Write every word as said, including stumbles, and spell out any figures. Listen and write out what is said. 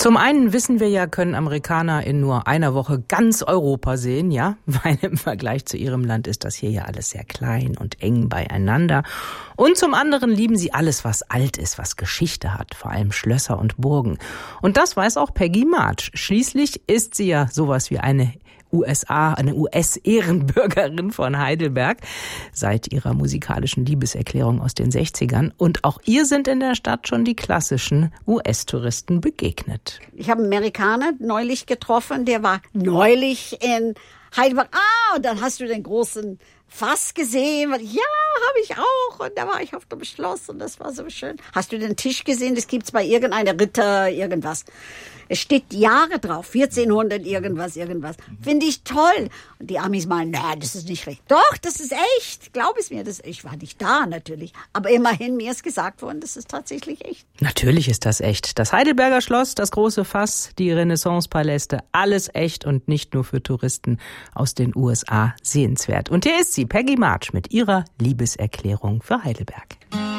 Zum einen wissen wir ja, können Amerikaner in nur einer Woche ganz Europa sehen, ja, weil im Vergleich zu ihrem Land ist das hier ja alles sehr klein und eng beieinander. Und zum anderen lieben sie alles, was alt ist, was Geschichte hat, vor allem Schlösser und Burgen. Und das weiß auch Peggy March. Schließlich ist sie ja sowas wie eine U S A, eine U S-Ehrenbürgerin von Heidelberg seit ihrer musikalischen Liebeserklärung aus den sechzigern. Und auch ihr sind in der Stadt schon die klassischen U S-Touristen begegnet. Ich habe einen Amerikaner neulich getroffen, der war neulich in Heidelberg. Ah, und dann hast du den großen Fass gesehen. Ja, habe ich auch. Und da war ich auf dem Schloss und das war so schön. Hast du den Tisch gesehen? Das gibt's bei irgendeiner Ritter, irgendwas. Es steht Jahre drauf, vierzehnhundert irgendwas, irgendwas. Finde ich toll. Und die Amis meinen, nein, das ist nicht recht. Doch, das ist echt. Glaub es mir, das, ich war nicht da natürlich. Aber immerhin, mir ist gesagt worden, das ist tatsächlich echt. Natürlich ist das echt. Das Heidelberger Schloss, das große Fass, die Renaissance-Paläste, alles echt und nicht nur für Touristen aus den U S A sehenswert. Und hier ist sie, Peggy March, mit ihrer Liebeserklärung für Heidelberg.